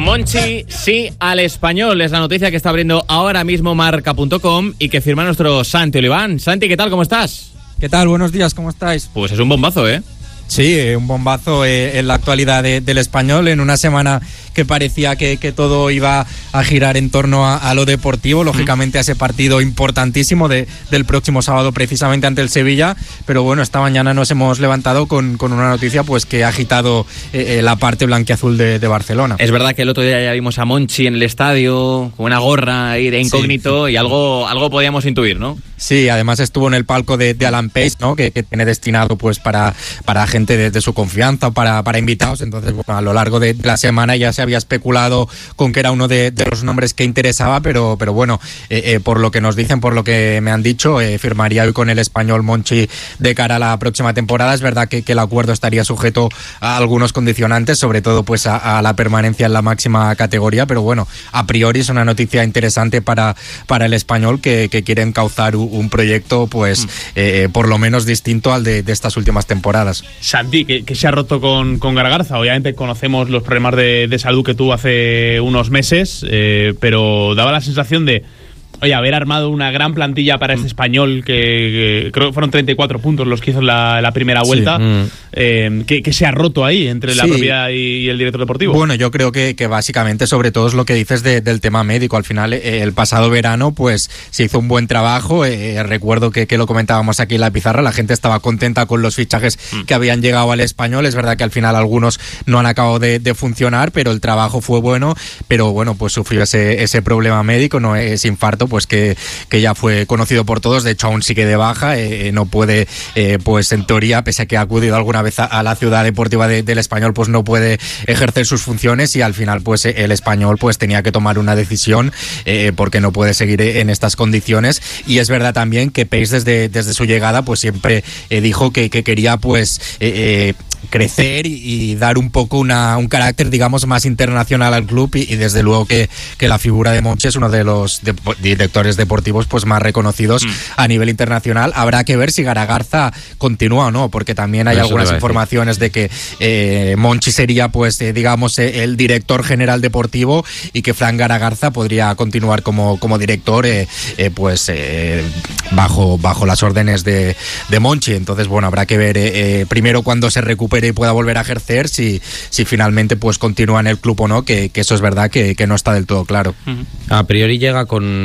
Monchi sí al Español es la noticia que está abriendo ahora mismo marca.com y que firma nuestro Santi Oliván. Santi, ¿qué tal? ¿Cómo estás? ¿Qué tal? Buenos días, ¿cómo estáis? Pues es un bombazo, ¿eh? Sí, un bombazo en la actualidad del Español, en una semana que parecía que todo iba a girar en torno a lo deportivo, lógicamente a ese partido importantísimo del próximo sábado precisamente ante el Sevilla, pero bueno, esta mañana nos hemos levantado con una noticia pues que ha agitado la parte blanquiazul de Barcelona. Es verdad que el otro día ya vimos a Monchi en el estadio con una gorra ahí de incógnito, sí. Y algo podíamos intuir, ¿no? Sí, además estuvo en el palco de Alan Pace, ¿no? Que tiene destinado pues para gente de su confianza, para invitados. Entonces, bueno, a lo largo de la semana ya se había especulado con que era uno de los nombres que interesaba, pero bueno, por lo que nos dicen, por lo que me han dicho, firmaría hoy con el Español Monchi de cara a la próxima temporada. Es verdad que el acuerdo estaría sujeto a algunos condicionantes, sobre todo pues a la permanencia en la máxima categoría, pero bueno, a priori es una noticia interesante para el Español que quiere encauzar un proyecto pues por lo menos distinto al de estas últimas temporadas. Santi, que se ha roto con Garagarza. Obviamente conocemos los problemas de salud que tuvo hace unos meses, pero daba la sensación de haber armado una gran plantilla para este Español, que creo que fueron 34 puntos los que hizo en la primera vuelta, sí. Que se ha roto ahí entre la propiedad y el director deportivo. Bueno, yo creo que básicamente sobre todo es lo que dices del tema médico. Al final, el pasado verano pues se hizo un buen trabajo, recuerdo que lo comentábamos aquí en la pizarra, la gente estaba contenta con los fichajes que habían llegado al Español. Es verdad que al final algunos no han acabado de funcionar, pero el trabajo fue bueno, pero bueno, pues sufrió ese problema médico, no ese infarto, pues que ya fue conocido por todos. De hecho aún sigue de baja, no puede pues en teoría, pese a que ha acudido alguna vez a la ciudad deportiva del Español, pues no puede ejercer sus funciones, y al final pues el Español pues tenía que tomar una decisión porque no puede seguir en estas condiciones. Y es verdad también que Pace desde su llegada pues siempre dijo que quería pues crecer y dar un poco un carácter, digamos, más internacional al club, y desde luego que la figura de Monchi es uno de los directores deportivos pues más reconocidos a nivel internacional. Habrá que ver si Garagarza continúa o no, porque también hay algunas informaciones de que Monchi sería pues digamos el director general deportivo, y que Fran Garagarza podría continuar como director pues bajo las órdenes de Monchi. Entonces bueno, habrá que ver primero cuando se recupere y pueda volver a ejercer si finalmente pues continúa en el club o no, que eso es verdad que no está del todo claro. A priori llega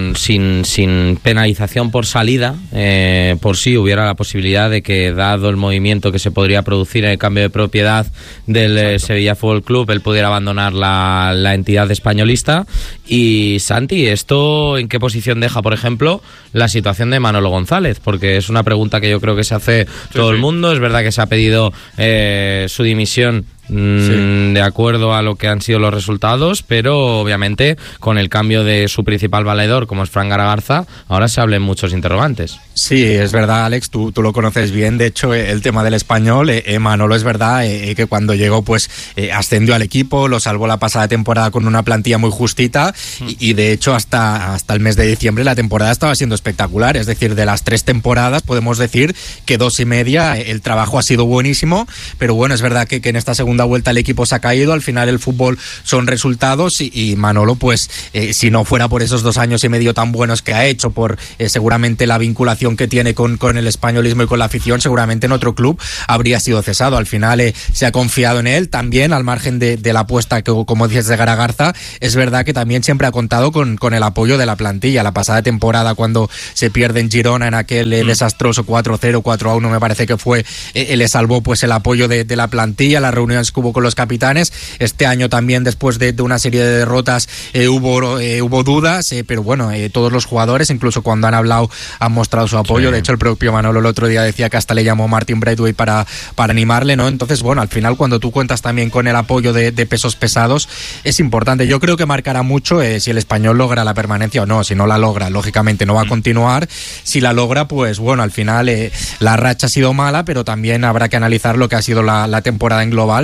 sin penalización por salida, por si hubiera la posibilidad de que, dado el movimiento que se podría producir en el cambio de propiedad del Sevilla Fútbol Club, él pudiera abandonar la entidad españolista. Y Santi, ¿esto en qué posición deja, por ejemplo, la situación de Manolo González? Porque es una pregunta que yo creo que se hace todo el mundo. Es verdad que se ha pedido su dimisión de acuerdo a lo que han sido los resultados, pero obviamente con el cambio de su principal valedor, como es Fran Garagarza, ahora se hablan muchos interrogantes. Sí, es verdad, Alex, tú lo conoces bien. De hecho, el tema del Español, Manolo, es verdad que cuando llegó pues ascendió al equipo, lo salvó la pasada temporada con una plantilla muy justita, y de hecho hasta el mes de diciembre la temporada estaba siendo espectacular. Es decir, de las 3 temporadas podemos decir que 2 y media el trabajo ha sido buenísimo, pero bueno, es verdad que en esta segunda vuelta el equipo se ha caído. Al final el fútbol son resultados, y Manolo pues si no fuera por esos 2 años y medio tan buenos que ha hecho, por seguramente la vinculación que tiene con el españolismo y con la afición, seguramente en otro club habría sido cesado. Al final se ha confiado en él también, al margen de la apuesta que, como dices, de Garagarza. Es verdad que también siempre ha contado con el apoyo de la plantilla. La pasada temporada, cuando se pierde en Girona en aquel desastroso 4-0, 4-1 me parece que fue, le salvó pues el apoyo de la plantilla, las reuniones que hubo con los capitanes. Este año también, después de una serie de derrotas, hubo dudas, pero bueno, todos los jugadores, incluso cuando han hablado, han mostrado su apoyo. Sí. De hecho, el propio Manolo el otro día decía que hasta le llamó Martin Braithwaite para animarle, ¿no? Entonces, bueno, al final, cuando tú cuentas también con el apoyo de pesos pesados, es importante. Yo creo que marcará mucho si el Español logra la permanencia o no. Si no la logra, lógicamente no va a continuar. Si la logra, pues bueno, al final la racha ha sido mala, pero también habrá que analizar lo que ha sido la temporada en global.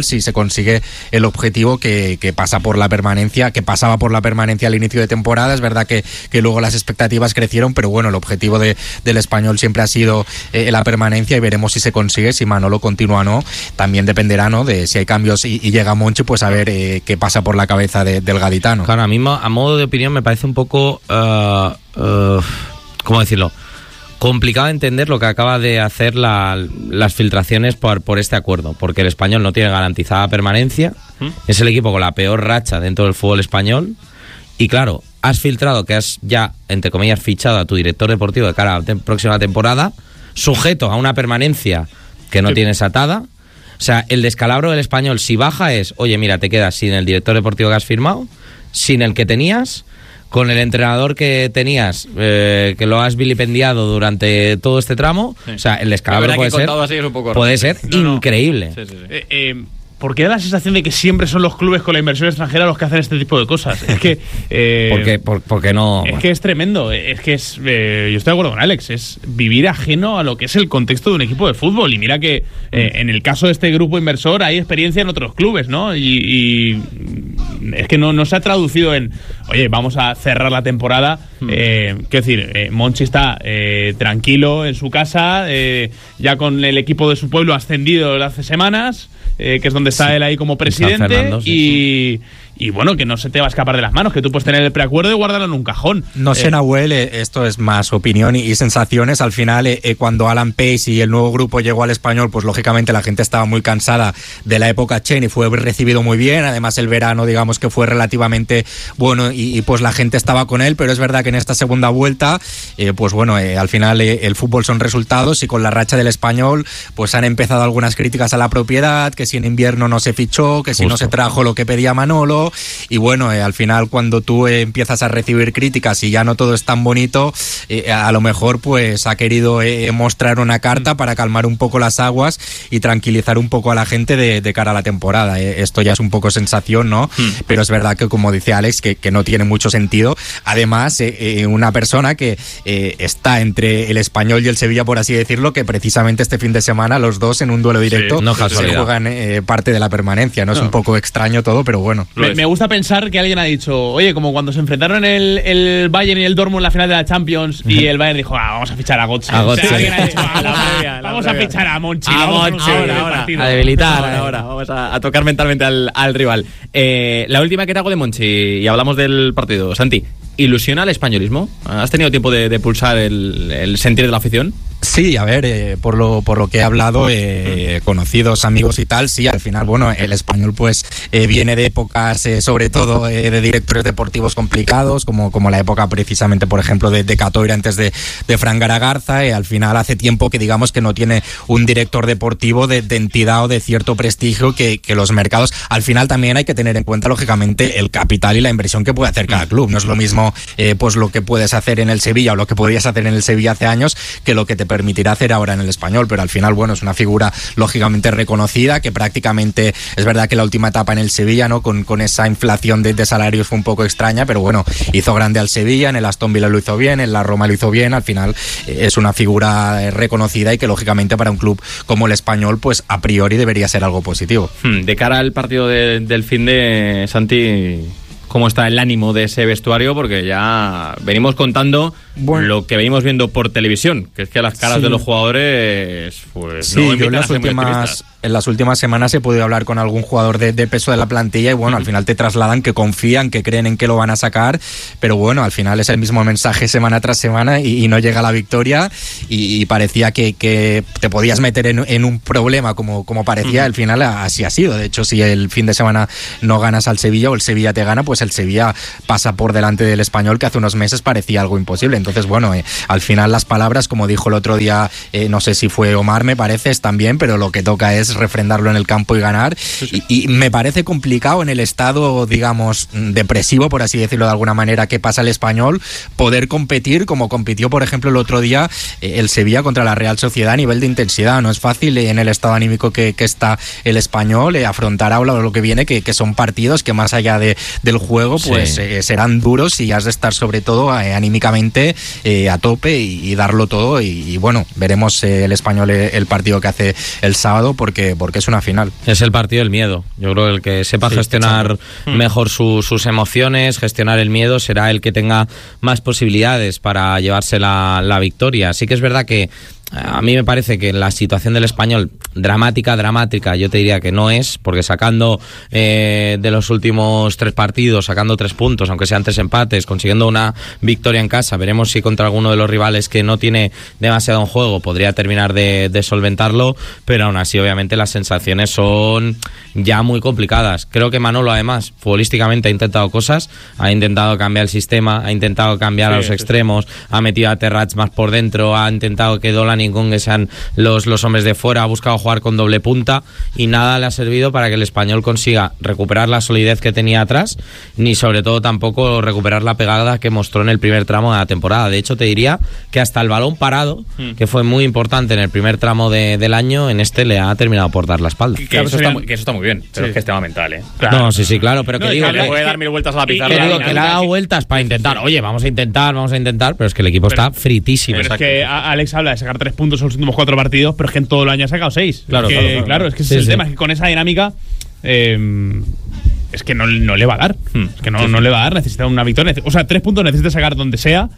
si se consigue el objetivo que pasaba por la permanencia al inicio de temporada. Es verdad que luego las expectativas crecieron, pero bueno, el objetivo del Español siempre ha sido la permanencia, y veremos si se consigue, si Manolo continúa o no. También dependerá, ¿no?, de si hay cambios y llega Monchi, pues a ver qué pasa por la cabeza del gaditano. Claro, a mí, a modo de opinión, me parece un poco, ¿cómo decirlo?, complicado entender lo que acaba de hacer las filtraciones por este acuerdo, porque el Español no tiene garantizada permanencia, es el equipo con la peor racha dentro del fútbol español, y claro, has filtrado que has ya, entre comillas, fichado a tu director deportivo de cara a la próxima temporada, sujeto a una permanencia que no tienes atada. O sea, el descalabro del Español, si baja, es, oye, mira, te quedas sin el director deportivo que has firmado, sin el que tenías, con el entrenador que tenías, que lo has vilipendiado durante todo este tramo. Sí. O sea, el descalabro puede ser increíble. Sí, sí, sí. ¿Por qué da la sensación de que siempre son los clubes con la inversión extranjera los que hacen este tipo de cosas? Es que... ¿Por qué no? Es que es tremendo. Es que es... yo estoy de acuerdo con Alex. Es vivir ajeno a lo que es el contexto de un equipo de fútbol. Y mira que en el caso de este grupo inversor hay experiencia en otros clubes, ¿no? Y es que no se ha traducido en... Oye, vamos a cerrar la temporada. Quiero decir, Monchi está tranquilo en su casa, ya con el equipo de su pueblo ascendido desde hace semanas, que es donde está él ahí como presidente, Fernando, y bueno, que no se te va a escapar de las manos, que tú puedes tener el preacuerdo y guardarlo en un cajón. No sé, Nahuel, esto es más opinión y sensaciones. Al final, cuando Alan Pace y el nuevo grupo llegó al Español, pues lógicamente la gente estaba muy cansada de la época Chen y fue recibido muy bien. Además, el verano, digamos que fue relativamente bueno y pues la gente estaba con él, pero es verdad que en esta segunda vuelta, pues bueno, al final el fútbol son resultados, y con la racha del Español, pues han empezado algunas críticas a la propiedad, que si en invierno no se fichó, que si no se trajo lo que pedía Manolo. Y bueno, al final cuando tú empiezas a recibir críticas y ya no todo es tan bonito, a lo mejor pues ha querido mostrar una carta para calmar un poco las aguas y tranquilizar un poco a la gente de cara a la temporada. Esto ya es un poco sensación, ¿no? Pero es verdad que, como dice Alex, que no tiene mucho sentido. Además, una persona que está entre el Español y el Sevilla, por así decirlo, que precisamente este fin de semana los dos en un duelo directo se juegan parte de la permanencia, ¿no? Es un poco extraño todo, pero bueno. Me gusta pensar que alguien ha dicho, oye, como cuando se enfrentaron el Bayern y el Dortmund en la final de la Champions, y el Bayern dijo, vamos a fichar a Götze. O sea, alguien ha dicho, vamos a fichar a Monchi. Ahora, a debilitar. Ahora, vamos a tocar mentalmente al rival. La última que te hago de Monchi, y hablamos del partido. Santi, ¿ilusiona al españolismo? ¿Has tenido tiempo de pulsar el sentir de la afición? Sí, a ver, por lo que he hablado, conocidos, amigos y tal, sí, al final, bueno, el Español pues viene de épocas, sobre todo de directores deportivos complicados, como la época precisamente, por ejemplo, de Catoira antes de Fran Garagarza. Al final hace tiempo que digamos que no tiene un director deportivo de entidad o de cierto prestigio que los mercados. Al final también hay que tener en cuenta, lógicamente, el capital y la inversión que puede hacer cada club. No es lo mismo pues lo que puedes hacer en el Sevilla o lo que podías hacer en el Sevilla hace años que lo que te permitirá hacer ahora en el Español, pero al final, bueno, es una figura lógicamente reconocida, que prácticamente es verdad que la última etapa en el Sevilla, ¿no?, con esa inflación de salarios fue un poco extraña, pero bueno, hizo grande al Sevilla, en el Aston Villa lo hizo bien, en la Roma lo hizo bien. Al final es una figura reconocida y que lógicamente para un club como el Español, pues a priori debería ser algo positivo. De cara al partido del fin de Santi, ¿cómo está el ánimo de ese vestuario? Porque ya venimos contando lo que venimos viendo por televisión, que es que las caras de los jugadores, pues sí, no yo en las últimas semanas he podido hablar con algún jugador de peso de la plantilla y bueno, al final te trasladan que confían, que creen en que lo van a sacar, pero bueno, al final es el mismo mensaje semana tras semana y no llega la victoria y parecía que te podías meter en un problema como parecía. Al final así ha sido. De hecho, si el fin de semana no ganas al Sevilla o el Sevilla te gana, pues el Sevilla pasa por delante del Español, que hace unos meses parecía algo imposible. Entonces, bueno, al final las palabras, como dijo el otro día, no sé si fue Omar, me parece, están bien, pero lo que toca es refrendarlo en el campo y ganar. Sí. Y me parece complicado en el estado, digamos, depresivo, por así decirlo de alguna manera, que pasa el Español, poder competir como compitió, por ejemplo, el otro día el Sevilla contra la Real Sociedad a nivel de intensidad. No es fácil en el estado anímico que está el Español afrontar ahora lo que viene, que son partidos que más allá del juego, pues serán duros y has de estar sobre todo anímicamente a tope y darlo todo y bueno, veremos el Español el partido que hace el sábado porque es una final. Es el partido del miedo. Yo creo que el que sepa gestionar mejor sus emociones, gestionar el miedo, será el que tenga más posibilidades para llevarse la victoria. Sí que es verdad que a mí me parece que la situación del Español dramática, yo te diría que no es, porque sacando de los últimos 3 partidos, sacando 3 puntos, aunque sean 3 empates, consiguiendo una victoria en casa, veremos si contra alguno de los rivales que no tiene demasiado en juego podría terminar de solventarlo, pero aún así obviamente las sensaciones son ya muy complicadas. Creo que Manolo además futbolísticamente ha intentado cosas, ha intentado cambiar el sistema, ha intentado cambiar a los extremos, ha metido a Terrats más por dentro, ha intentado que Dolan y Nkungue sean los hombres de fuera, ha buscado jugar con doble punta y nada le ha servido para que el Español consiga recuperar la solidez que tenía atrás, ni sobre todo tampoco recuperar la pegada que mostró en el primer tramo de la temporada. De hecho te diría que hasta el balón parado, que fue muy importante en el primer tramo del año, en este le ha terminado por dar la espalda. Que eso está muy bien, pero es que es tema mental, Claro. No, sí, claro, pero que digo que le puede dar 1000 vueltas a la pizarra. Que digo que le ha dado vueltas para intentar, oye, vamos a intentar, pero es que el equipo está fritísimo. Pero es que Alex habla de sacar 3 puntos en los últimos 4 partidos, pero es que en todo el año ha sacado 6. Claro, es que ese es el tema, es que con esa dinámica es que no le va a dar. Es que no le va a dar, necesita una victoria. O sea, 3 puntos necesita sacar donde sea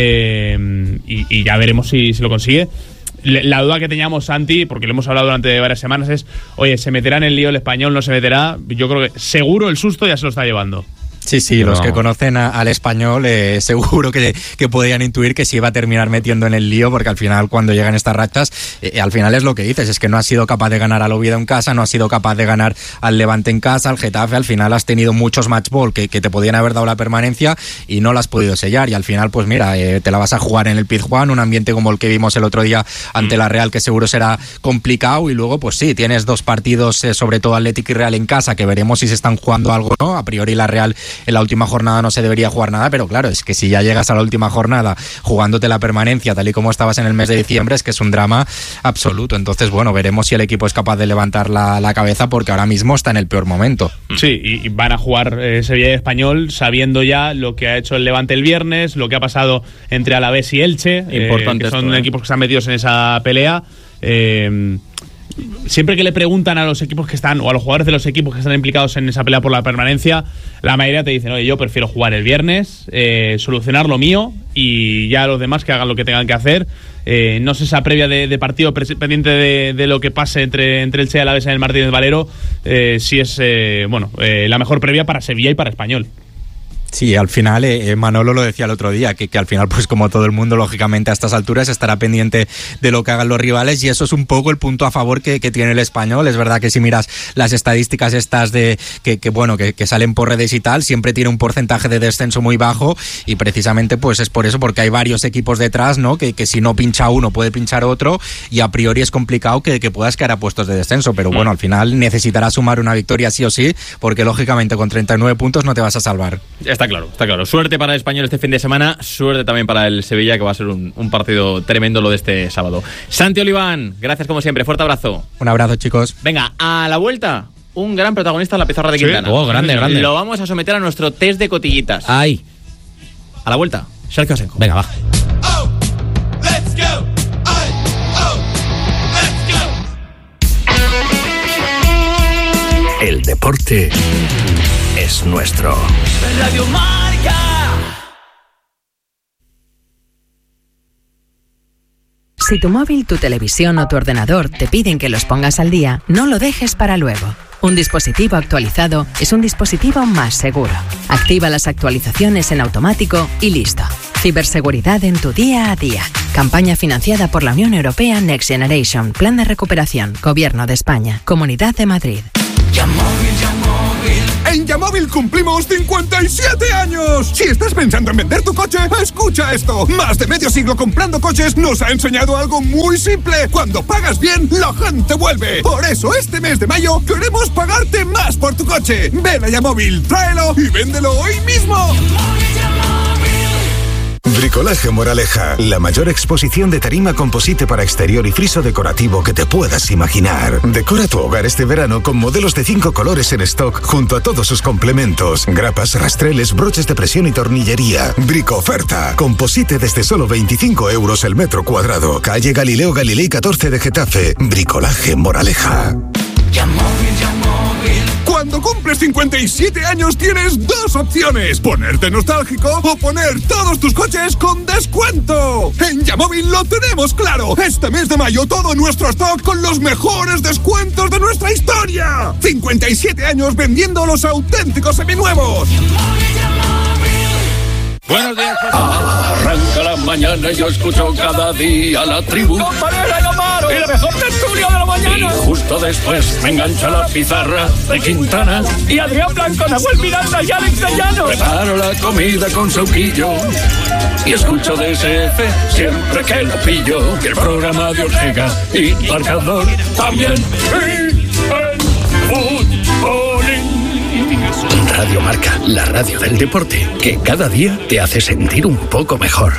y ya veremos si lo consigue. La duda que teníamos, Santi, porque lo hemos hablado durante varias semanas, es, oye, ¿se meterá en el lío el Español? ¿No se meterá? Yo creo que seguro el susto ya se lo está llevando. Sí, pero los que conocen al Español seguro que podían intuir que se iba a terminar metiendo en el lío, porque al final cuando llegan estas rachas, al final es lo que dices, es que no has sido capaz de ganar al Oviedo en casa, no has sido capaz de ganar al Levante en casa, al Getafe, al final has tenido muchos match ball que te podían haber dado la permanencia y no la has podido sellar, y al final pues mira, te la vas a jugar en el Pizjuán, un ambiente como el que vimos el otro día ante la Real, que seguro será complicado, y luego pues sí, tienes 2 partidos, sobre todo Atlético y Real en casa, que veremos si se están jugando algo o no. A priori la Real en la última jornada no se debería jugar nada, pero claro, es que si ya llegas a la última jornada jugándote la permanencia tal y como estabas en el mes de diciembre, es que es un drama absoluto. Entonces, bueno, veremos si el equipo es capaz de levantar la cabeza, porque ahora mismo está en el peor momento. Sí, y van a jugar Sevilla y Español sabiendo ya lo que ha hecho el Levante el viernes, lo que ha pasado entre Alavés y Elche, que son equipos que están metidos en esa pelea. Siempre que le preguntan a los equipos que están, o a los jugadores de los equipos que están implicados en esa pelea por la permanencia, la mayoría te dicen, oye, yo prefiero jugar el viernes, solucionar lo mío y ya los demás que hagan lo que tengan que hacer. No sé esa previa de partido pendiente de lo que pase entre el Che y Alavés en el Martínez Valero, si es la mejor previa para Sevilla y para Español. Sí, al final Manolo lo decía el otro día, que al final pues como todo el mundo lógicamente a estas alturas estará pendiente de lo que hagan los rivales, y eso es un poco el punto a favor que tiene el Español. Es verdad que si miras las estadísticas estas de que salen por redes y tal, siempre tiene un porcentaje de descenso muy bajo, y precisamente pues es por eso, porque hay varios equipos detrás, ¿no? Que si no pincha uno puede pinchar otro, y a priori es complicado que puedas caer a puestos de descenso, pero bueno, al final necesitarás sumar una victoria sí o sí, porque lógicamente con 39 puntos no te vas a salvar. Está claro. Suerte para el Español este fin de semana, suerte también para el Sevilla, que va a ser un partido tremendo lo de este sábado. Santi Oliván, gracias como siempre, fuerte abrazo. Un abrazo, chicos. Venga, a la vuelta, un gran protagonista en la pizarra de Quintana. Grande. Lo vamos a someter a nuestro test de cotillitas. ¡Ay! A la vuelta, Sergio Asenjo. Venga, va. El deporte es nuestro. Radio Marca. Si tu móvil, tu televisión o tu ordenador te piden que los pongas al día, no lo dejes para luego. Un dispositivo actualizado es un dispositivo más seguro. Activa las actualizaciones en automático y listo. Ciberseguridad en tu día a día. Campaña financiada por la Unión Europea Next Generation. Plan de recuperación. Gobierno de España. Comunidad de Madrid. En Yamóvil cumplimos 57 años. Si estás pensando en vender tu coche, escucha esto. Más de medio siglo comprando coches nos ha enseñado algo muy simple. Cuando pagas bien, la gente vuelve. Por eso este mes de mayo queremos pagarte más por tu coche. Ven a Yamóvil, tráelo y véndelo hoy mismo. Bricolaje Moraleja, la mayor exposición de tarima composite para exterior y friso decorativo que te puedas imaginar. Decora tu hogar este verano con modelos de 5 colores en stock junto a todos sus complementos, grapas, rastreles, broches de presión y tornillería. Bricoferta, composite desde solo 25 euros el metro cuadrado. Calle Galileo Galilei 14 de Getafe. Bricolaje Moraleja. Cuando cumples 57 años tienes dos opciones: ponerte nostálgico o poner todos tus coches con descuento. En Yamóvil lo tenemos claro. Este mes de mayo todo nuestro stock con los mejores descuentos de nuestra historia. 57 años vendiendo los auténticos seminuevos. Buenos días. Arranca la mañana y yo escucho cada día la tribu. ¡Compañera y Amaro! ¡Y la mejor tertulia de la mañana! Y justo después me engancha la pizarra de Quintana. Y Adrián Blanco, Nahuel Miranda y Alex de Llano. Preparo la comida con Sauquillo y escucho DSF siempre que lo pillo. Y el programa de Ortega y Marcador también. Y el fútbolín. Radio Marca, la radio del deporte, que cada día te hace sentir un poco mejor.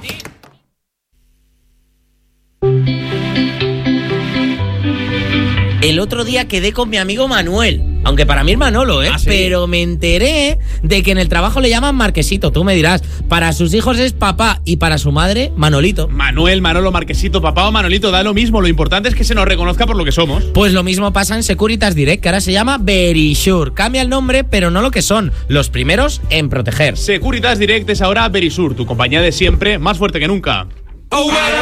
El otro día quedé con mi amigo Manuel, aunque para mí es Manolo, ¿Sí? Pero me enteré de que en el trabajo le llaman Marquesito. Tú me dirás, para sus hijos es papá y para su madre Manolito. Manuel, Manolo, Marquesito, papá o Manolito, da lo mismo. Lo importante es que se nos reconozca por lo que somos. Pues lo mismo pasa en Securitas Direct, que ahora se llama Verisure. Cambia el nombre, pero no lo que son. Los primeros en proteger. Securitas Direct es ahora Verisure, tu compañía de siempre, más fuerte que nunca. Oh, well,